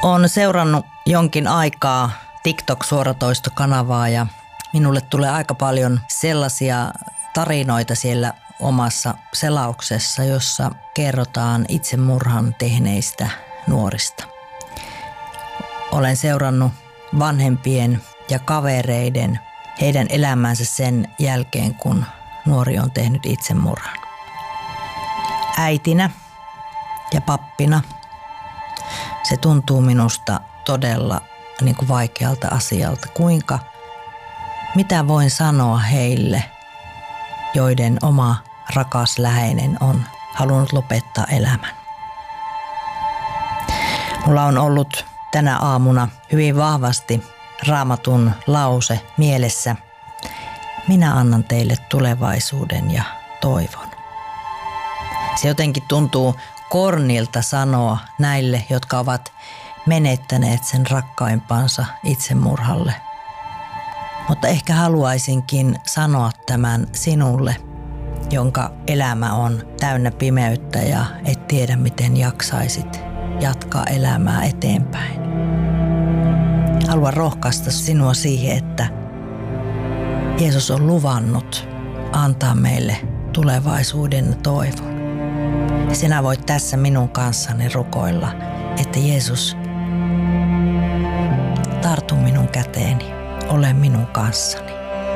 Olen seurannut jonkin aikaa TikTok-suoratoistokanavaa ja minulle tulee aika paljon sellaisia tarinoita siellä omassa selauksessa, jossa kerrotaan itsemurhan tehneistä nuorista. Olen seurannut vanhempien ja kavereiden heidän elämänsä sen jälkeen, kun nuori on tehnyt itsemurhan. Äitinä ja pappina se tuntuu minusta todella vaikealta asialta. Mitä voin sanoa heille, joiden oma rakas läheinen on halunnut lopettaa elämän? Mulla on ollut tänä aamuna hyvin vahvasti Raamatun lause mielessä. Minä annan teille tulevaisuuden ja toivon. Se jotenkin tuntuu kornilta sanoa näille, jotka ovat menettäneet sen rakkaimpansa itsemurhalle. Mutta ehkä haluaisinkin sanoa tämän sinulle, jonka elämä on täynnä pimeyttä ja et tiedä, miten jaksaisit jatkaa elämää eteenpäin. Haluan rohkaista sinua siihen, että Jeesus on luvannut antaa meille tulevaisuuden ja toivon. Ja sinä voit tässä minun kanssani rukoilla, että Jeesus, tartu minun käteeni, ole minun kanssani.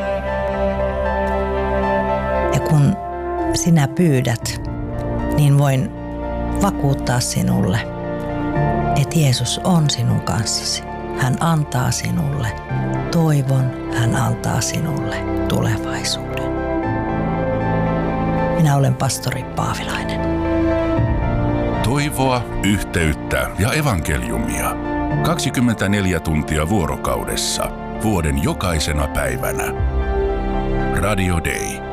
Ja kun sinä pyydät, niin voin vakuuttaa sinulle, että Jeesus on sinun kanssasi. Hän antaa sinulle toivon, hän antaa sinulle tulevaisuuden. Minä olen pastori Paavilainen. Toivoa, yhteyttä ja evankeliumia. 24 tuntia vuorokaudessa, vuoden jokaisena päivänä. Radio Day.